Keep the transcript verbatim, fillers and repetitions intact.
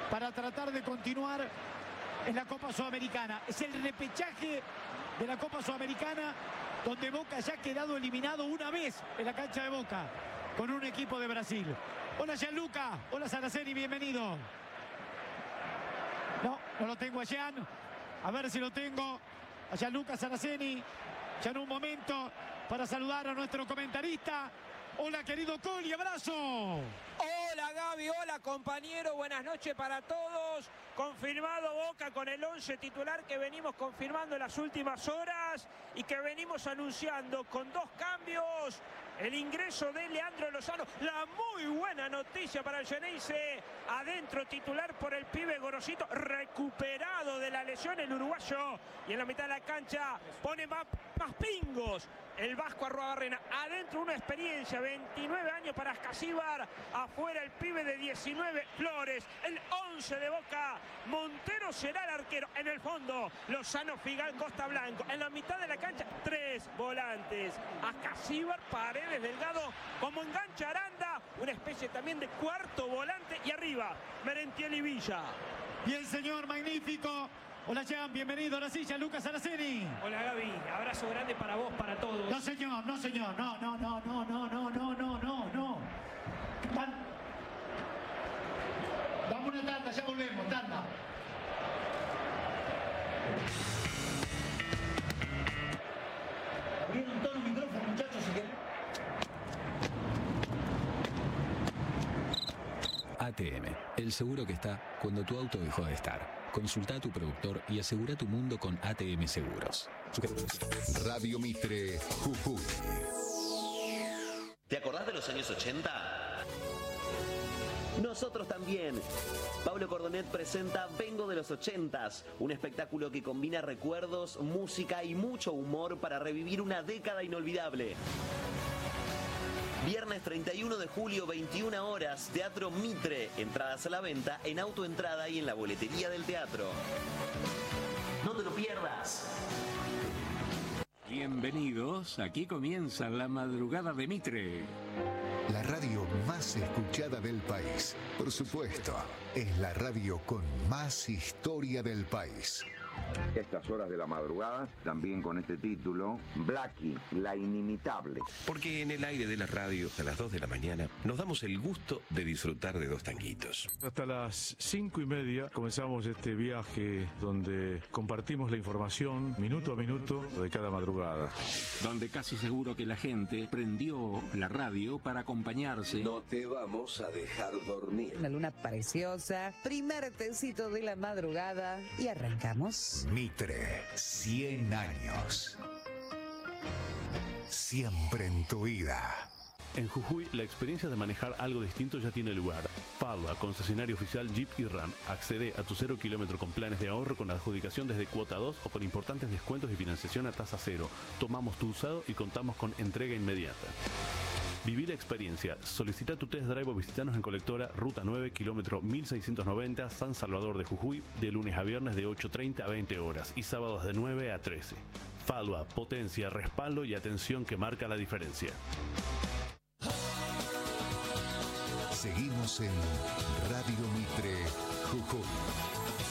para tratar de continuar en la Copa Sudamericana. Es el repechaje de la Copa Sudamericana, donde Boca ya ha quedado eliminado una vez en la cancha de Boca con un equipo de Brasil. Hola Gianluca, hola Saraceni, bienvenido. No, no lo tengo a Gian. A ver si lo tengo a Gianluca Saraceni. Ya en un momento para saludar a nuestro comentarista. Hola querido Coli, abrazo. Hola Gaby, hola compañero, buenas noches para todos. Confirmado Boca con el once titular que venimos confirmando en las últimas horas y que venimos anunciando con dos cambios. El ingreso de Leandro Lozano, la muy buena noticia para el Geneise, adentro titular por el pibe Gorosito, recuperado de la lesión el uruguayo, y en la mitad de la cancha pone más, más pingos el vasco Arruabarrena, adentro una experiencia, veintinueve años para Ascasíbar, afuera el pibe de diecinueve, Flores, el once de Boca, Montero será el arquero, en el fondo Lozano, Figal, Costa Blanco, en la mitad de la cancha tres volantes, Ascasíbar, Paredes, Delgado, como engancha Aranda, una especie también de cuarto volante, y arriba Merentiel y Villa. Bien señor, magnífico. Hola Jean, bienvenido. Ahora sí, Gianluca Saraceni. Hola Gaby, abrazo grande para vos, para todos. No señor, no señor, no, no, no, no, no, no, no, no, no, no. Dan... Dame una tanda, ya volvemos, tanda. Abrieron todos los micrófonos, muchachos, si quieren. A T M, el seguro que está cuando tu auto dejó de estar. Consulta a tu productor y asegura tu mundo con A T M Seguros. Radio Mitre, Jujuy. ¿Te acordás de los años ochenta? Nosotros también. Pablo Cordonet presenta Vengo de los ochentas, un espectáculo que combina recuerdos, música y mucho humor para revivir una década inolvidable. Viernes treinta y uno de julio, veintiuna horas, Teatro Mitre. Entradas a la venta en Autoentrada y en la boletería del teatro. No te lo pierdas. Bienvenidos, aquí comienza la madrugada de Mitre. La radio más escuchada del país. Por supuesto, es la radio con más historia del país. Estas horas de la madrugada, también con este título, Blackie, la inimitable. Porque en el aire de la radio, a las dos de la mañana, nos damos el gusto de disfrutar de dos tanguitos. Hasta las cinco y media comenzamos este viaje donde compartimos la información minuto a minuto de cada madrugada. Donde casi seguro que la gente prendió la radio para acompañarse. No te vamos a dejar dormir. Una luna preciosa, primer tecito de la madrugada y arrancamos. Mitre, cien años. Siempre en tu vida. En Jujuy, la experiencia de manejar algo distinto ya tiene lugar. Falua, concesionario oficial Jeep y Ram. Accede a tu cero kilómetro con planes de ahorro con adjudicación desde cuota dos o con importantes descuentos y financiación a tasa cero. Tomamos tu usado y contamos con entrega inmediata. Viví la experiencia. Solicita tu test drive o visitanos en Colectora, Ruta nueve, kilómetro mil seiscientos noventa, San Salvador de Jujuy, de lunes a viernes de ocho treinta a veinte horas y sábados de nueve a trece. Falua, potencia, respaldo y atención que marca la diferencia. Seguimos en Radio Mitre, Jujuy.